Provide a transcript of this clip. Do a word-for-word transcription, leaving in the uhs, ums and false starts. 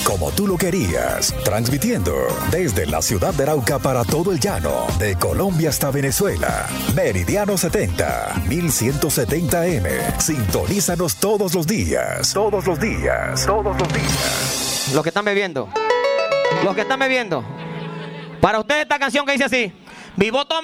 como tú lo querías. Transmitiendo desde la ciudad de Arauca para todo el llano, de Colombia hasta Venezuela. Meridiano setenta, mil ciento setenta eme. Sintonízanos todos los días. Todos los días. Todos los días. Los que están bebiendo. Los que están bebiendo. Para ustedes esta canción que dice así. Mi voto